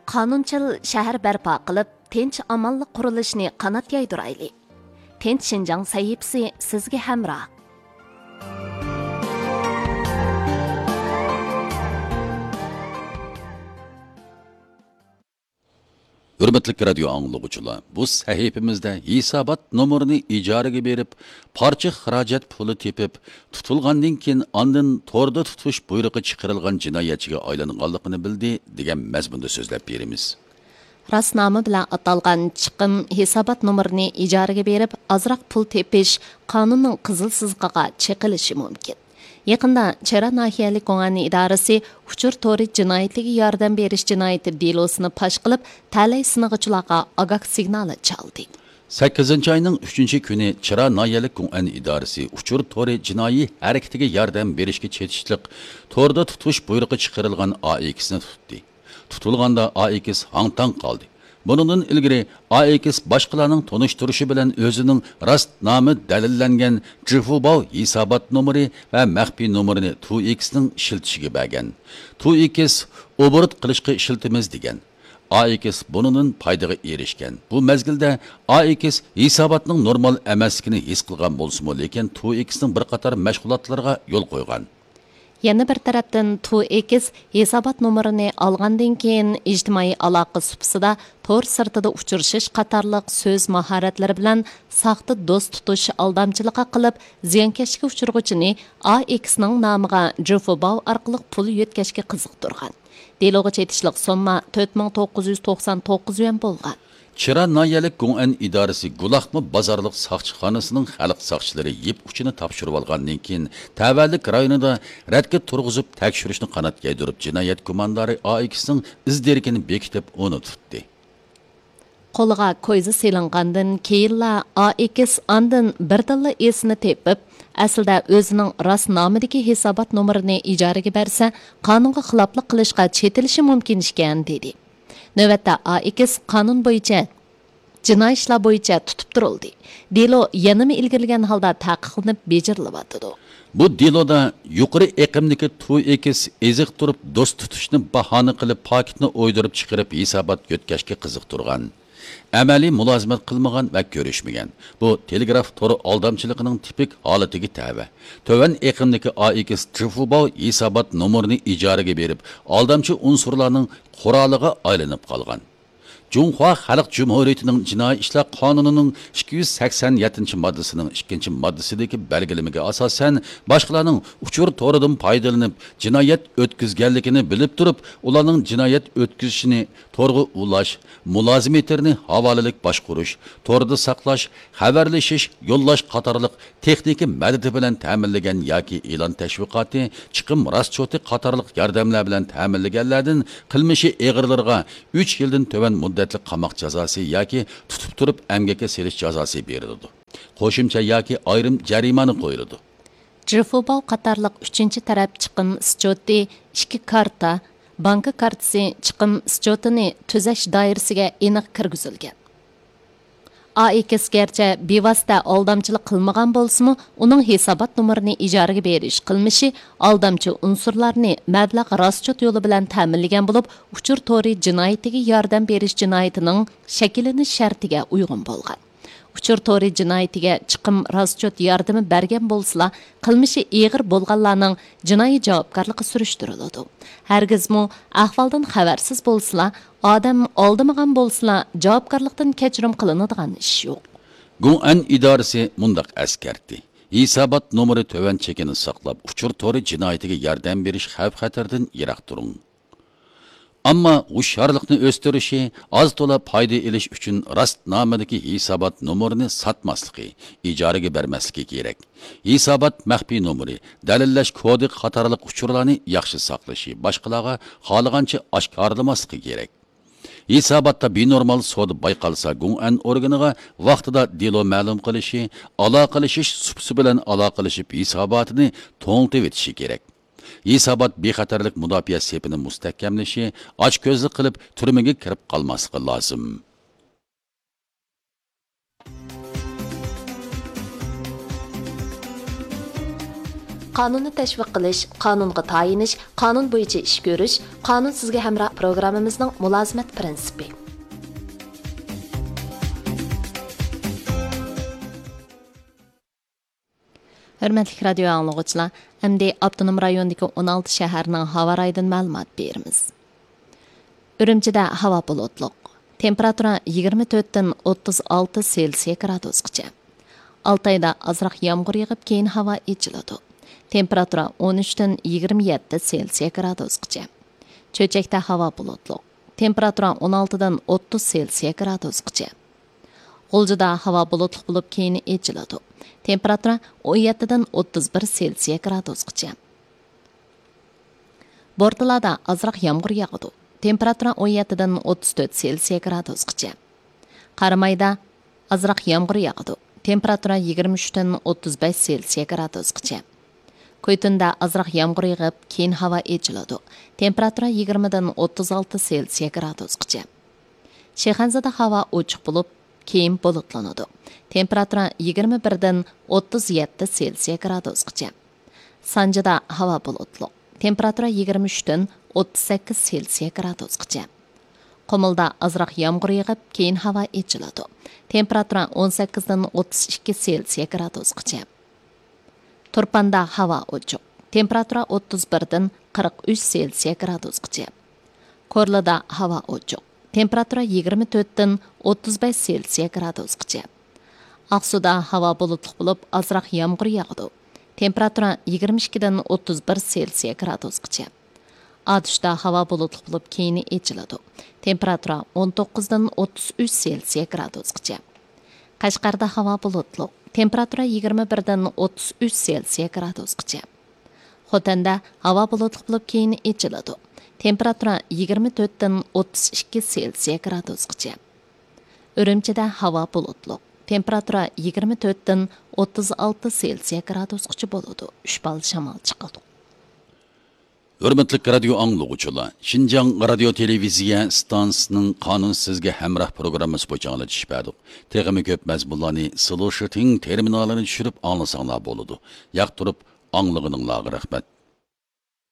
qonunchil shahar barpo qilib, tinch amonlik qurilishini qanot yaydirayli. Tinch Shinjang sahifasi sizga hamroh. Hürmetli radyo anlıqçılar, bu sahifimizde hisobat nomerini ijaraga berib, parça xarajat puli tepib, tutulgandan keyin ondan torda tutush buyrug'i chiqarilgan jinoyatchiga aylanganligini bildi degan mazmunda so'zlab beramiz. Rasnomi bilan atalgan chiqim hisobat nomerini ijaraga berib, azroq pul tepish qonunning qizil sizqiga cheqilishi mumkin. Yaqında Chera nahiyalik qo'ng'ani idorasi uchur to'ri jinoyatliga yordam berish jinoyati delosini pash qilib, talay sinig'ichilarga agak signali chaldi. 8-ayning 3-kuni Chera nahiyalik qo'ng'ani idorasi uchur to'ri jinoiy harakatiga yordam berishga chetishliq to'rda tutish buyrug'i chiqarilgan AX'ni tutdi. Tutilganda AX hangtang qoldi. Bunundan ilgari AX boshqalarning tonishtirishi bilan o'zining rost nomi dalillangan Jifubao hisobot nomeri va maxfiy nomerini 2X ning ishiltishiga bergan. 2X obrut qilishga ishiltimiz degan. AX bunundan foydaga erishgan. Bu mezgilda AX hisobotning normal emasligini his qilgan bo'lsa-mu, lekin 2X ning bir qator mashg'ulotlarga yo'l qo'ygan. Yana bir tarafdan 2X hisobot nomerini olgandan keyin ijtimoiy aloqa supsida tor sirtida uchrashish qatorliq so'z mahoratlari bilan saxta do'st tutish aldamchiliqqa qilib, ziyonkashga uchirg'uchini AX ning nomiga Jifubao orqali pul yetkazishga qiziqtirgan. Deloga chetishliq summa 4999 yuan bo'lgan. Chera nahiyalik qo'ng'an idorasi Gulaqma bozorliq soqchixonasining xalq soqchilari yeb uchini topshirib olgandan keyin tavallik rayonida radga turg'izib tekshirishni qanot yaydirib, jinoyat gumondori AX'ning izderikini bekitib uni tutdi. Qo'liga ko'yzi selingandan keyinla AX andin birdilla esini tepib, aslida o'zining rost nomidagi hisobot nomerini ijaraga bersa, qonunga xiloflik qilishga chetilishi mumkin ekan dedi. Növətdə AX qanun bo'yicha jinoiy ishlar bo'yicha tutib turildi. Delo yanımı ilgirilgan holda taqiqlanib bejirilyapti. Bu deloda yuqori eqimdagi 2X eziq turib do'st tutishni bahona qilib paketni o'ydirib chiqarib hisobot yo'tkashga qiziqtirgan. Amaliy mulozimat qilmagan va ko'rishmagan. Bu telegraf to'ri aldamchiligining tipik holatiga tava. Tovan eqimdagi AX Jifubao hisobot nomerini ijaraga berib, aldamchi unsurlarning quroliga aylanib qolgan. Cumhuriyet Xalq Cumhuriyetining Jinoiy ishlar qonunining 287-moddasining 2-moddasidagi belgilamasiga asosan boshqalarning uchur to'ridan foydalanib jinoyat o'tkazganligini bilib turib, ularning jinoyat o'tkazishini to'g'ri ulash, mulozimiyatlarini havolalik boshqarish, to'g'rida saqlash, xabarlashish, yo'llash qatorliq texnik madadi bilan ta'minlagan yoki e'lon tashviqoti, chiqim raschoti qatorliq yordamlar bilan ta'minlaganlardan qilmishi eg'irlarga 3 yildan to'van muddatli qamoq jazosi yoki tutib turib emgakka selish jazosi beriladi. Qo'shimcha yoki ayrim jarimani qo'yiladi. Jifubao qatorliq 3-taraf chiqim schoti 2 karta, banka kartasi chiqim schotini tuzash doirasiga aniq kirgizilgan. AX gerçi bevosita aldamchilik qilmagan bo'lsa-mu, uning hisobot nomerini ijaraga berish qilmishi aldamchi unsurlarni mablag' rostchot yo'li bilan ta'minlagan bo'lib, uchur to'ri jinoyatiga yordam berish jinoyatining shakllanish shartiga uyg'un bo'lgan. Uchur to'ri jinoyatiga chiqim rostchot yordami bergan bo'lsa, qilmishi og'ir bo'lganlarning jinoiy javobgarligi surishtiriladi. Hargizmi ahvoldan xabarsiz bo'lsa, odam oldamagan bo'lsa, javobgarlikdan kechirim qilinadigan ish yo'q. Qo'ng'an idorasi mundaq askardi. Hisobot nomeri to'van chekini saqlab, uchur to'ri jinoyatiga yordam berish xavf-xatardan yiroq turing. Ammo hushyorlikni o'stirishi, oz to'la foyda olish uchun rost nomidagi hisobot nomerini sotmasligi, ijaraga bermasligi kerak. Hisobot maxfiy nomeri, dalillash kodi qatorliq uchurlarni yaxshi saqlashi, boshqalarga xohlagancha oshkorlamasligi kerak. Hisobotda benormal so'da bayqalsa, Qo'ng'an organiga vaqtida delo ma'lum qilishi, aloqalashish supsi bilan aloqalashib hisobotini to'ntib etishi kerak. Hisobot bexatarlik mudofaa sepini mustahkamlashi, ochko'zlik qilib turmaga kirib qolmasligi lozim. qonunni tashviq qilish, qonunga tayinish, qonun bo'yicha ish ko'rish, qonun sizga hamroh programmamizning mulozimat prinsipi. Hörmətli radio anlıqçılar, əmdi Abdunum rayonundakı 16 şəhərinin hava rayından məlumat verimiz. Ürümçidə hava bulutluq. Temperatura 24-dən 36 Selsiya gradusqacha. Altayda azraq yağmur yağıb keyin hava içiladi. Temperatura 13-dən 27 Selsiya gradusqacha. Çöçəkdə hava bulutluq. Temperatura 16-dan 30 Selsiya gradusqacha. G'uljida havo bulutli bo'lib keyin echiladi. Temperatura 17dan 31 Selsiya gradusgacha. Bortlarda azroq yomg'ir yog'adi. Temperatura 17dan 34 Selsiya gradusgacha. Qaramayda azroq yomg'ir yog'adi. Temperatura 23dan 35 Selsiya gradusgacha. Qo'ytinda azroq yomg'ir yog'ib, keyin havo echiladi. Temperatura 20dan 36 Selsiya gradusgacha. Shayxonzada havo ochiq bo'lib, keyin bulutlanadi. Temperatura 21dan 37 Selsiya gradusgacha. Sanjida havo bulutli. Temperatura 23dan 38 Selsiya gradusgacha. Qumulda azroq yomg'ir yog'ib, keyin havo echiladi. Temperatura 18dan 32 Selsiya gradusgacha. Turpanda havo ochiq. Temperatura 31dan 43 Selsiya gradusgacha. Korlada havo ochiq. Temperatura 24dan 35 Selsiya gradusgacha. Aqsuda havo bulutli bo'lib, azroq yomg'ir yog'adi. Temperatura 22dan 31 Selsiya gradusgacha. Adishda havo bulutli bo'lib, keyin echiladi. Temperatura 19dan 33 Selsiya gradusgacha. Qashqarda havo bulutli. Temperatura 21dan 33 Selsiya gradusgacha. Xotanda havo bulutli bo'lib, keyin echiladi. Temperatura 24dan 32 Selsiya gradusgacha. Ürümçide havo bulutli. Temperatura 24dan 36 Selsiya gradusgacha bo'ladi. 3 bal shamol chiqadi. Hörmətli radio anlıqçılar, Şinjan radio televiziya stansiyasının qanun sizga hamroh programmasi bo'yicha anglitishib. Teg'imi ko'p mazmunlarni Solution terminalini tushirib anglasanglar bo'ladi. Yoqtirib anglag'ininglarga rahmat.